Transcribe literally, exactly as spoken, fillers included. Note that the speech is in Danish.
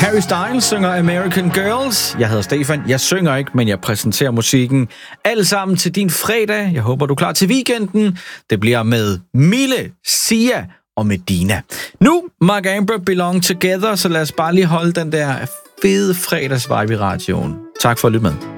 Harry Styles synger American Girls. Jeg hedder Stefan. Jeg synger ikke, men jeg præsenterer musikken. Alle sammen til din fredag. Jeg håber, du er klar til weekenden. Det bliver med Mille, Sia og Medina. Nu, Mark Amber, Belong Together, så lad os bare lige holde den der fede fredagsvibe i radioen. Tak for at lytte med.